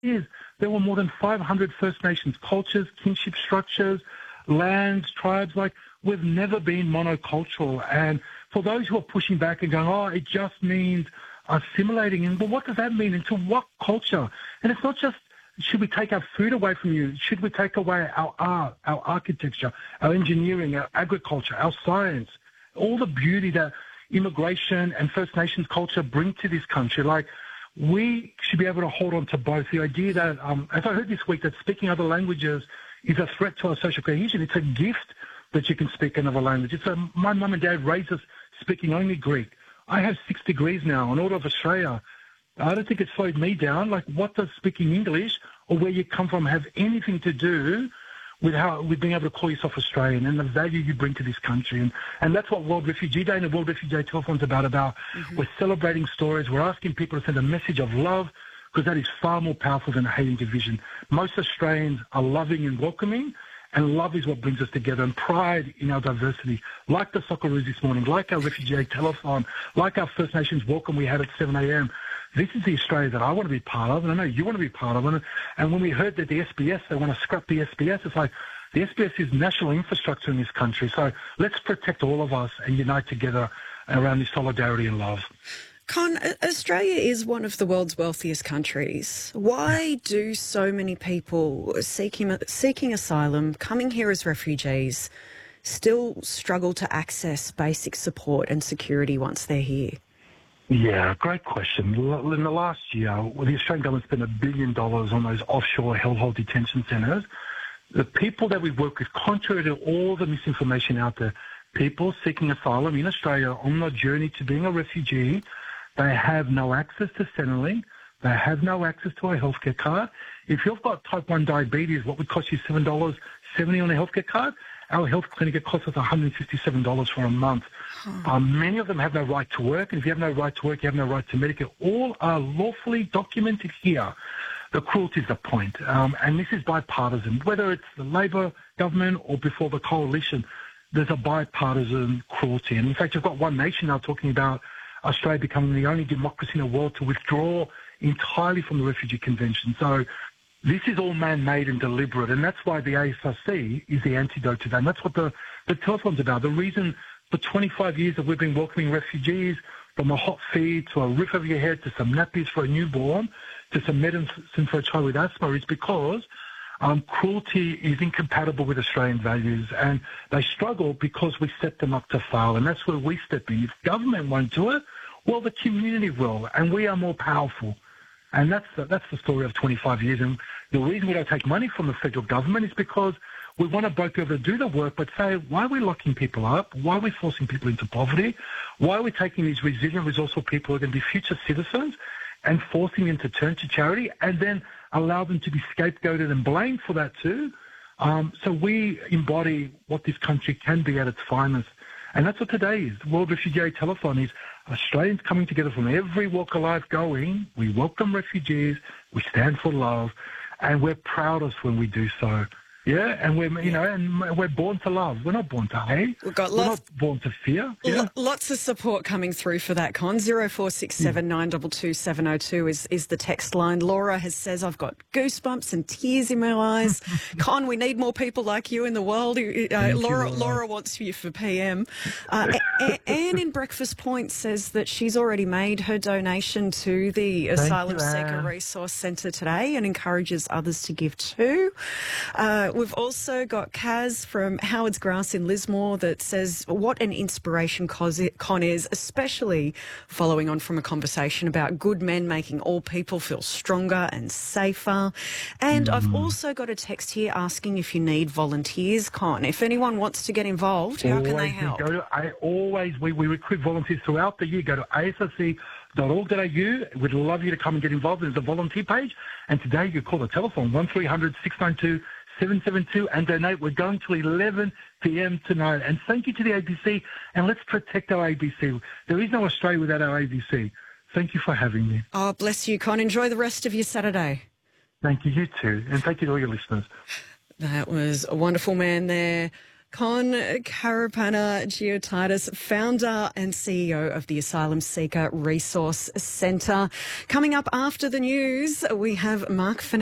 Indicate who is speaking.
Speaker 1: years, there were more than 500 First Nations cultures, kinship structures, lands, tribes. Like, we've never been monocultural. And for those who are pushing back and going, oh, it just means assimilating. And, well, what does that mean? Into what culture? And it's not just, should we take our food away from you? Should we take away our art, our architecture, our engineering, our agriculture, our science, all the beauty that immigration and First Nations culture bring to this country? Like, we should be able to hold on to both. The idea that, as I heard this week, that speaking other languages is a threat to our social cohesion. It's a gift that you can speak another language. My mum and dad raised us speaking only Greek. I have 6 degrees now, an Order of Australia. I don't think it slowed me down. Like, what does speaking English or where you come from have anything to do with being able to call yourself Australian and the value you bring to this country? And that's what World Refugee Day and the World Refugee Day Telethon is about. We're celebrating stories. We're asking people to send a message of love, because that is far more powerful than hating division. Most Australians are loving and welcoming, and love is what brings us together, and pride in our diversity, like the Socceroos this morning, like our Refugee Day Telethon, like our First Nations welcome we had at 7 a.m. This is the Australia that I want to be part of, and I know you want to be part of. And when we heard that the SBS, they want to scrap the SBS, it's like, the SBS is national infrastructure in this country. So let's protect all of us and unite together around this solidarity and love.
Speaker 2: Con, Australia is one of the world's wealthiest countries. Why do so many people seeking asylum, coming here as refugees, still struggle to access basic support and security once they're here?
Speaker 1: Yeah, great question. In the last year, the Australian government spent $1 billion on those offshore hellhole detention centres. The people that we work with, contrary to all the misinformation out there, people seeking asylum in Australia on the journey to being a refugee, they have no access to Centrelink. They have no access to a healthcare card. If you've got type 1 diabetes, what would cost you $7.70 on a healthcare card? Our health clinic, it costs us $157 for a month. Many of them have no right to work, and if you have no right to work, you have no right to Medicare. All are lawfully documented here. The cruelty is the point, and this is bipartisan. Whether it's the Labor government or before the coalition, there's a bipartisan cruelty. And in fact, you've got One Nation now talking about Australia becoming the only democracy in the world to withdraw entirely from the Refugee Convention. So this is all man-made and deliberate, and that's why the ASRC is the antidote to that. And that's what the telethon's about. The reason for 25 years that we've been welcoming refugees, from a hot feed to a roof over your head to some nappies for a newborn to some medicine for a child with asthma, is because cruelty is incompatible with Australian values, and they struggle because we set them up to fail, and that's where we step in. If government won't do it, well, the community will, and we are more powerful. And that's the story of 25 years. And the reason we don't take money from the federal government is because we want to both be able to do the work, but say, why are we locking people up? Why are we forcing people into poverty? Why are we taking these resilient, resourceful people who are going to be future citizens and forcing them to turn to charity and then allow them to be scapegoated and blamed for that too? So we embody what this country can be at its finest. And that's what today is. The World Refugee Day Telethon is Australians coming together from every walk of life going, we welcome refugees, we stand for love, and we're proudest when we do so. Yeah, and we're born to love. We're not born to hate. We're not born to fear. Yeah.
Speaker 2: Lots of support coming through for that, Con. 0467 922 702 is the text line. Laura says, I've got goosebumps and tears in my eyes. Con, we need more people like you in the world. Laura wants you for PM. Anne in Breakfast Point says that she's already made her donation to the Asylum Seeker Resource Centre today and encourages others to give too. We've also got Kaz from Howard's Grass in Lismore that says what an inspiration Con is, especially following on from a conversation about good men making all people feel stronger and safer. And I've also got a text here asking if you need volunteers, Con. If anyone wants to get involved, how can they help?
Speaker 1: We recruit volunteers throughout the year. Go to asrc.org.au. We'd love you to come and get involved. There's a volunteer page. And today you call the telephone 1300 692 772 and donate. We're going till 11 p.m. tonight. And thank you to the ABC. And let's protect our ABC. There is no Australia without our ABC. Thank you for having me.
Speaker 2: Oh, bless you, Con. Enjoy the rest of your Saturday.
Speaker 1: Thank you. You too. And thank you to all your listeners.
Speaker 2: That was a wonderful man there. Con Karapanagiotidis, founder and CEO of the Asylum Seeker Resource Centre. Coming up after the news, we have Mark Fernandez.